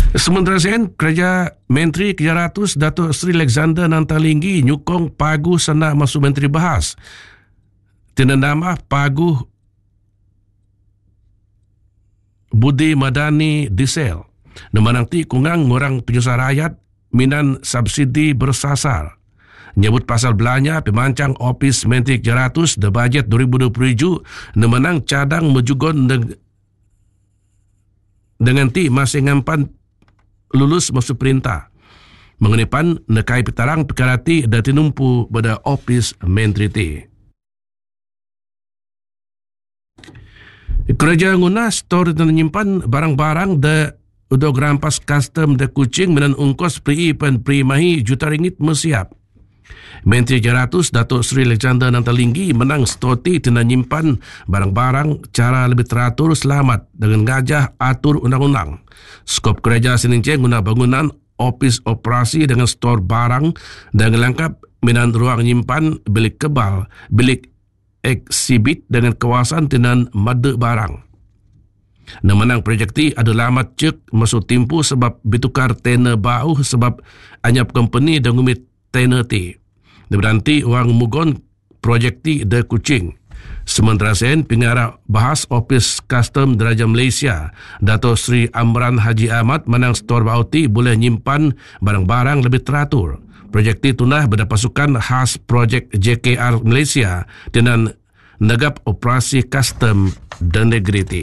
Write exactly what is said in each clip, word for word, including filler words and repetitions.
Sementara sen, kerja Menteri Kerja Ratus Datuk Seri Alexander Nantalinggi nyukong pagu sana masuk Menteri Bahas. Tina nama pagu Budi Madani Diesel. Nama nanti kungang ngurang penyusah rakyat minan subsidi bersasar. Nyebut pasal belanja pemancang Opis Menteri Kerja Ratus de bajet dua ribu dua puluh tujuh nemenang cadang mejugon deng, dengan ti masih ngampan lulus masuk perintah. Mengenai pan nekai petarang perkara ti dah tinumpu pada Opis Menteri ti. Kerja guna store dan menyimpan barang-barang de udah gerampas custom de Kuching menan ungkos pri pen pri mahi juta ringgit mesiap. Menteri Kerja Ratus Datuk Seri Alexander Nantalinggi menang stoti tina nyimpan barang-barang cara lebih teratur selamat dengan ngajah atur undang-undang. Skop kerja sininceng guna bangunan opis operasi dengan stor barang dan lengkap minan ruang nyimpan bilik kebal, bilik eksibit dengan kawasan tinan mada barang. Nemenang projek ti ada lamat cek masuk timpu sebab bitukar tena bau sebab anyap company dan ngumit tena ti. Berarti wang mugon projek ti de Kuching. Sementara sen pengarah bahas Opis Custom Diraja Malaysia Dato' Sri Amran Haji Ahmad menang stor bau ti boleh nyimpan barang-barang lebih teratur. Projek ti tunah pada pasukan khas projek J K R Malaysia dengan negap operasi custom dan negeri ti.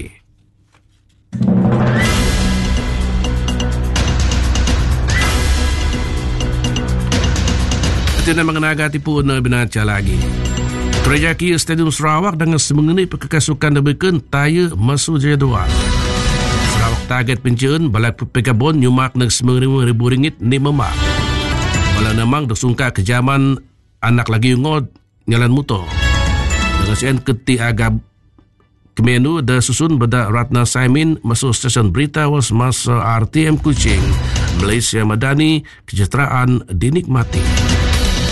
Kita mengenaga tipu na binaca lagi. Terjaki Stadium Sarawak dengan semengenai perkekasukan demikian taya masuk jadual. Sarawak target pencern balai pekabon nyumak nang sembilan ribu ringgit ni memak. Bala namang tersungka kejaman anak lagi ngod nyalan motor. Dengan sen keti agak kemenu dah susun beda Ratna Saimin masuk stesen berita was masa R T M Kuching. Malaysia Madani, kesejahteraan dinikmati.